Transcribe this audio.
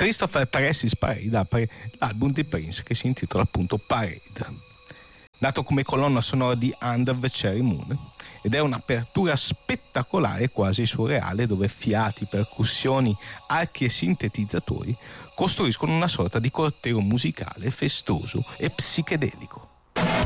Christopher Pressis Parade apre l'album di Prince che si intitola appunto Parade. Nato come colonna sonora di Under the Cherry Moon, ed è un'apertura spettacolare quasi surreale dove fiati, percussioni, archi e sintetizzatori costruiscono una sorta di corteo musicale festoso e psichedelico.